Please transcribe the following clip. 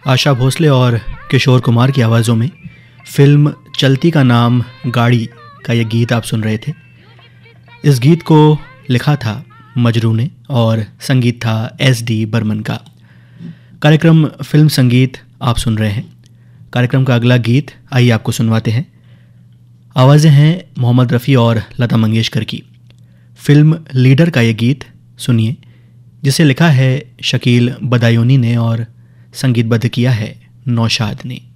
आशा भोसले और किशोर कुमार की आवाज़ों में फिल्म चलती का नाम गाड़ी का ये गीत आप सुन रहे थे। इस गीत को लिखा था मजरू ने और संगीत था एस.डी. बर्मन का। कार्यक्रम फिल्म संगीत आप सुन रहे हैं। कार्यक्रम का अगला गीत आइए आपको सुनवाते हैं। आवाज़ें हैं मोहम्मद रफ़ी और लता मंगेशकर की। फिल्म लीडर का ये गीत सुनिए, जिसे लिखा है शकील बदायूनी ने और संगीतबद्ध किया है नौशाद ने।